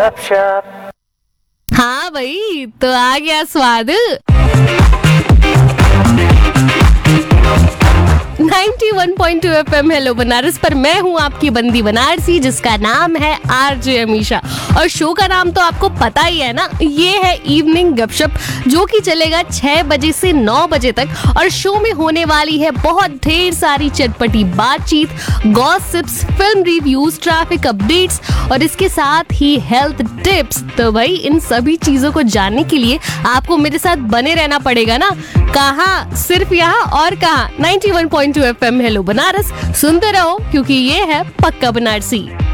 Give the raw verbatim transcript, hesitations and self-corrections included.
गपशप। हाँ भाई, तो आ गया स्वाद ninety one point two FM hello Banaras पर। मैं हूँ आपकी बंदी बनारसी जिसका नाम है आरजे अमीशा, और शो का नाम तो आपको पता ही है ना, ये है इवनिंग गपशप, जो कि चलेगा छह बजे से नौ बजे तक। और शो में होने वाली है बहुत ढेर सारी चटपटी बातचीत, gossips, film reviews, traffic updates और इसके साथ ही हेल्थ टिप्स। तो भाई इन सभी चीजों को जानने के लिए आपको मेरे साथ बने रहना पड़ेगा ना। कहाँ, सिर्फ यहाँ और कहाँ, ninety one point two FM hello Banaras. सुनते रहो क्योंकि ये है पक्का बनारसी।